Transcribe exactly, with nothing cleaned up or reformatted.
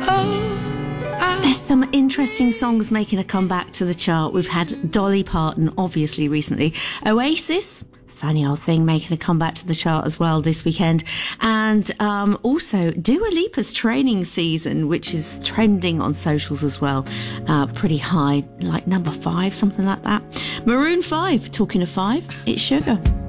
There's some interesting songs making a comeback to the chart. We've had Dolly Parton, obviously, recently. Oasis, funny old thing, making a comeback to the chart as well this weekend. And um, also Dua Lipa's Training Season, which is trending on socials as well. Uh, pretty high, like number five, something like that. Maroon five, talking of five, it's Sugar.